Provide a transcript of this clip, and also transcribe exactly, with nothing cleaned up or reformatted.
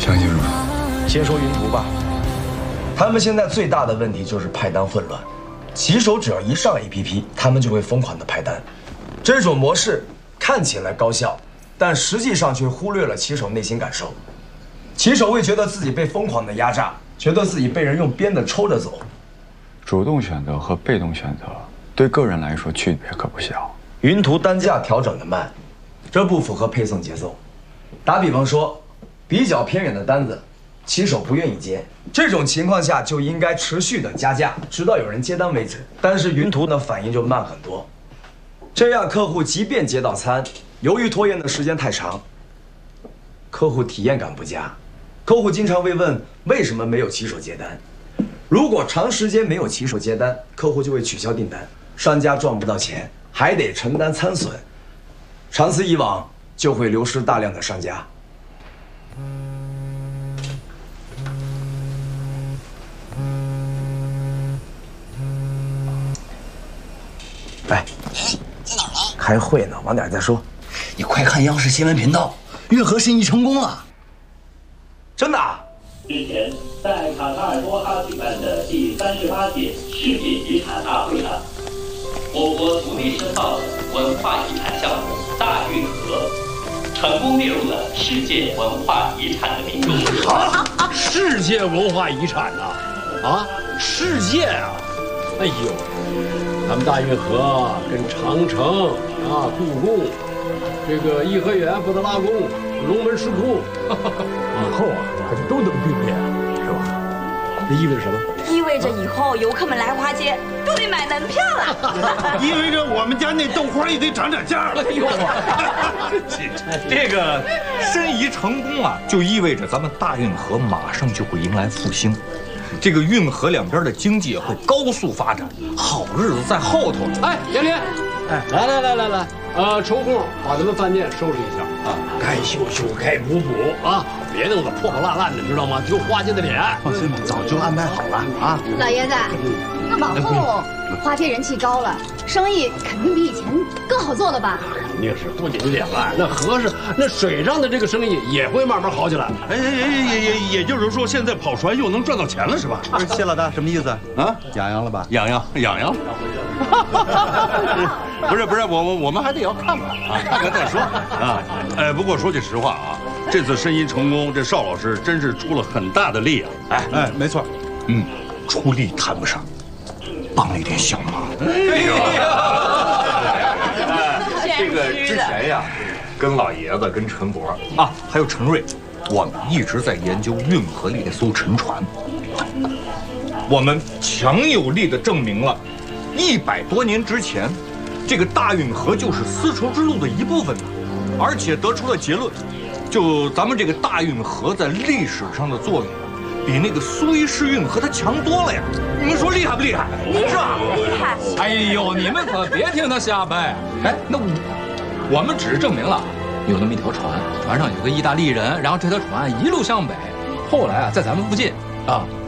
详细如何？ 先说云图吧。他们现在最大的问题就是派单混乱，骑手只要一上 A P P， 他们就会疯狂的派单。这种模式看起来高效，但实际上却忽略了骑手内心感受。骑手会觉得自己被疯狂的压榨，觉得自己被人用鞭子抽着走。 主动选择和被动选择对个人来说区别可不小。 云图单价调整的慢，这不符合配送节奏。打比方说，比较偏远的单子，骑手不愿意接，这种情况下就应该持续的加价，直到有人接单为止。但是云图的反应就慢很多，这样客户即便接到餐，由于拖延的时间太长，客户体验感不佳。客户经常会问为什么没有骑手接单。如果长时间没有骑手接单，客户就会取消订单，商家赚不到钱，还得承担餐损，长此以往就会流失大量的商家。哎， 在哪儿呢？ 开会呢，晚点再说。 你快看央视新闻频道，运河申遗成功了。 真的啊？ 之前在卡塔尔多哈举办的第三十八届世界遗产大会上，我国土地申报的文化遗产项目大运河，成功列入了世界文化遗产的名录。 啊，世界文化遗产呐！啊，世界啊！哎呦，咱们大运河跟长城啊、故宫、这个颐和园、布达拉宫、龙门石窟。以后啊，可就都能并列，是吧？这意味着什么？ 意味着以后游客们来花街都得买门票了。 意味着我们家那豆花也得涨涨价了。哎呦， 这个申遗成功啊，就意味着咱们大运河马上就会迎来复兴，这个运河两边的经济也会高速发展，好日子在后头。 哎，连连，哎，来来来来来，呃，抽空把咱们饭店收拾一下啊，该修修，该补补啊，别弄得破破烂烂的，知道吗？丢花街的脸。 放心，早就安排好了啊。 老爷子，那往后花街人气高了，生意肯定比以前更好做了吧？ 肯定是，不仅脸烂，那河是那水上的这个生意也会慢慢好起来。 哎哎哎，也也也就是说，现在跑船又能赚到钱了，是吧？ 不是谢老大什么意思啊？痒痒了吧？ 痒痒痒痒。不是不是，我我我们还得要看看啊，看看再说啊。哎，不过说句实话啊，这次申遗成功，这邵老师真是出了很大的力啊。 哎哎，没错， 嗯，出力谈不上，帮了一点小忙。 哎呦， 这个之前呀，跟老爷子、跟陈伯啊，还有陈瑞，我们一直在研究运河里那艘沉船。我们强有力地证明了，一百多年之前，这个大运河就是丝绸之路的一部分呢，而且得出了结论，就咱们这个大运河在历史上的作用，比那个苏伊士运河它强多了呀！你们说厉害不厉害？ 厉是吧？ 厉害！ 哎呦，你们可别听他瞎掰！哎，那我我们只是证明了有那么一条船，船上有个意大利人，然后这条船一路向北，后来啊，在咱们附近啊。